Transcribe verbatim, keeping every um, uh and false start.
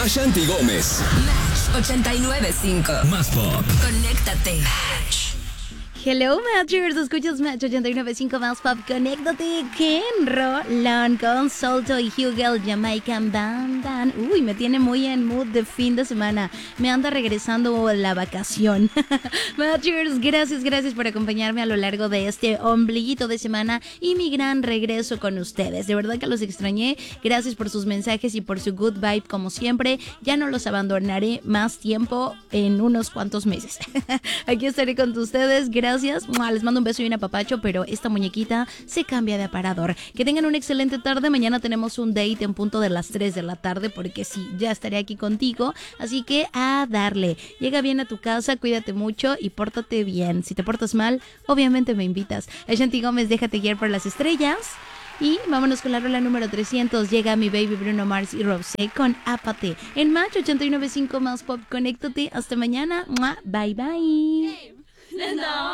Ashanti Gómez. Match ochenta y nueve punto cinco. Más pop. Conéctate. Hello Matchers, escuchas Match ochenta y nueve punto cinco más pop, conéctate. Ken Rolón con Solto y Hugel, Jamaican Bam Bam. Uy, me tiene muy en mood de fin de semana. Me anda regresando la vacación. Matchers, gracias, gracias por acompañarme a lo largo de este ombliguito de semana y mi gran regreso con ustedes. De verdad que los extrañé. Gracias por sus mensajes y por su good vibe como siempre. Ya no los abandonaré más tiempo en unos cuantos meses. Aquí estaré con ustedes. Gracias. Les mando un beso y un apapacho, pero esta muñequita se cambia de aparador. Que tengan una excelente tarde. Mañana tenemos un date en punto de las tres de la tarde, porque sí, ya estaré aquí contigo. Así que a darle. Llega bien a tu casa, cuídate mucho y pórtate bien. Si te portas mal, obviamente me invitas. Ashanti Gómez, déjate guiar por las estrellas. Y vámonos con la rola número trescientos. Llega mi baby Bruno Mars y Rosé con Ápate. En Match ochenta y nueve punto cinco más pop, conéctate. Hasta mañana. Bye bye. No.